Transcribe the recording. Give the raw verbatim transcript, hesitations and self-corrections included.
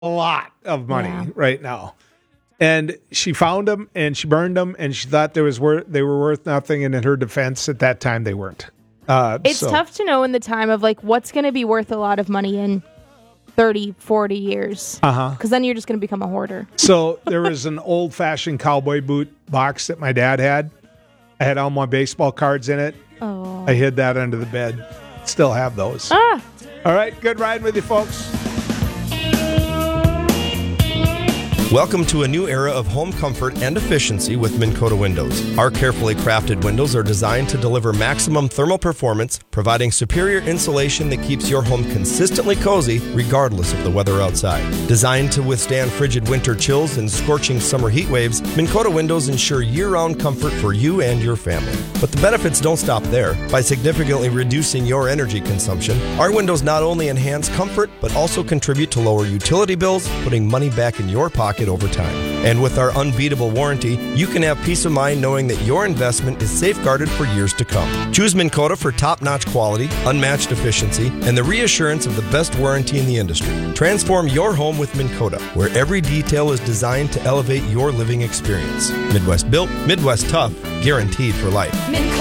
a lot of money Yeah. right now. And she found them and she burned them and she thought there was worth, they were worth nothing. And in her defense, at that time, they weren't. Uh, It's so, tough to know in the time of like what's going to be worth a lot of money in thirty, forty years. Uh-huh. Because then you're just going to become a hoarder. So there was an old fashioned cowboy boot box that my dad had. I had all my baseball cards in it. Oh. I hid that under the bed. Still have those. Ah. All right. Good riding with you, folks. Welcome to a new era of home comfort and efficiency with Minn Kota Windows. Our carefully crafted windows are designed to deliver maximum thermal performance, providing superior insulation that keeps your home consistently cozy regardless of the weather outside. Designed to withstand frigid winter chills and scorching summer heat waves, Minn Kota Windows ensure year-round comfort for you and your family. But the benefits don't stop there. By significantly reducing your energy consumption, our windows not only enhance comfort, but also contribute to lower utility bills, putting money back in your pocket over time. And with our unbeatable warranty, you can have peace of mind knowing that your investment is safeguarded for years to come. Choose Minn Kota for top-notch quality, unmatched efficiency, and the reassurance of the best warranty in the industry. Transform your home with Minn Kota, where every detail is designed to elevate your living experience. Midwest built, Midwest tough, guaranteed for life.